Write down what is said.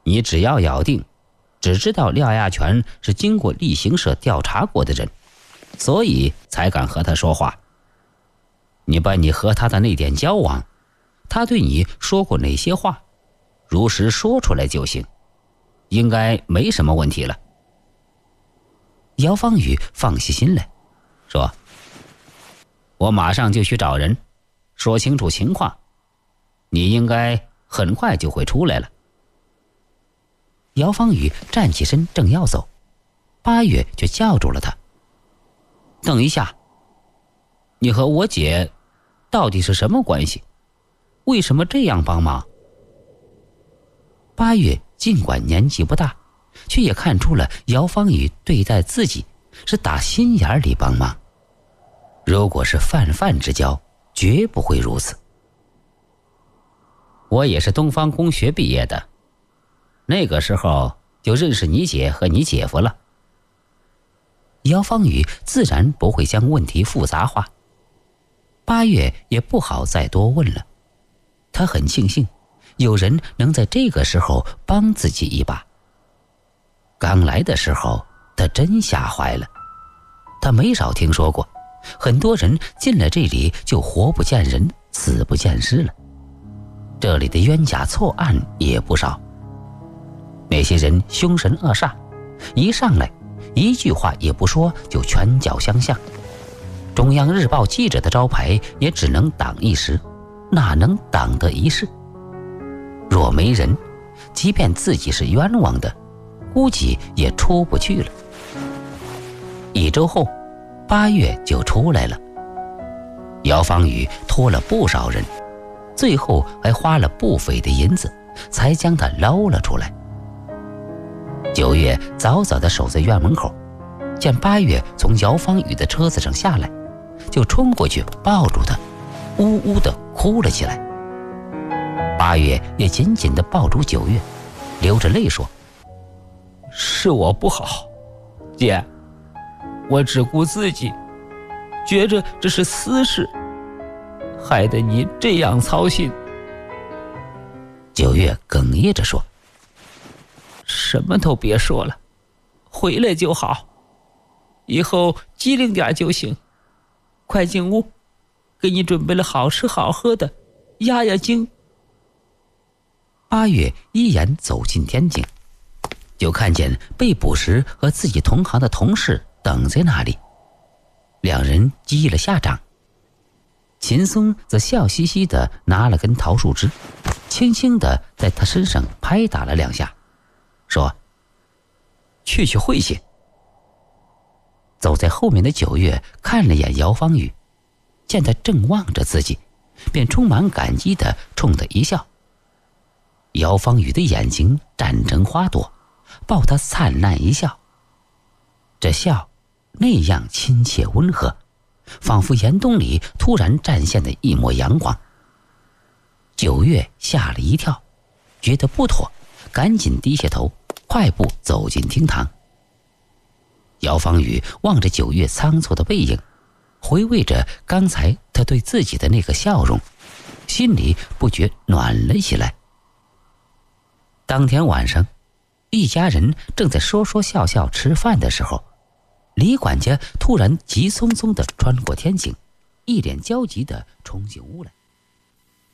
你只要咬定只知道廖亚全是经过例行社调查过的人，所以才敢和他说话。你把你和他的那点交往，他对你说过哪些话，如实说出来就行，应该没什么问题了。 姚芳雨放下心来， 说：我马上就去找人，说清楚情况，你应该很快就会出来了。 姚芳雨站起身正要走，八月却叫住了他。 等一下，你和我姐到底是什么关系？为什么这样帮忙？ 八月尽管年纪不大，却也看出了姚芳雨对待自己是打心眼里帮忙。如果是泛之交，绝不会如此。 我也是东方工学毕业的，那个时候就认识你姐和你姐夫了。 姚芳雨自然不会将问题复杂化，八月也不好再多问了。他很庆幸有人能在这个时候帮自己一把。刚来的时候他真吓坏了，他没少听说过很多人进了这里就活不见人死不见尸了，这里的冤假错案也不少。那些人凶神恶煞，一上来一句话也不说就拳脚相向，中央日报记者的招牌也只能挡一时，哪能挡得一世？若没人，即便自己是冤枉的，估计也出不去了。1周后，8月就出来了。姚芳雨拖了不少人，最后还花了不菲的银子，才将他捞了出来。9月早早地守在院门口，见8月从姚芳雨的车子上下来，就冲过去抱住他，呜呜地哭了起来。8月也紧紧地抱住9月，流着泪说： 是我不好，姐，我只顾自己，觉着这是私事，害得你这样操心。 9月哽咽着说： 什么都别说了，回来就好，以后机灵点就行。快进屋，给你准备了好吃好喝的，压压惊。 8月依然走进天井，就看见被捕时和自己同行的同事等在那里，两人击了下掌。秦松则笑嘻嘻地拿了根桃树枝，轻轻地在他身上拍打了2下，说：去会去。走在后面的9月看了眼姚芳雨，见他正望着自己，便充满感激地冲他一笑。姚芳雨的眼睛绽成花朵，抱他灿烂一笑，这笑那样亲切温和，仿佛严冬里突然展现的一抹阳光。9月吓了一跳，觉得不妥，赶紧低下头，快步走进厅堂。姚芳雨望着9月仓促的背影，回味着刚才他对自己的那个笑容，心里不觉暖了起来。当天晚上，一家人正在说说笑笑吃饭的时候，李管家突然急匆匆地穿过天井，一脸焦急地冲进屋来。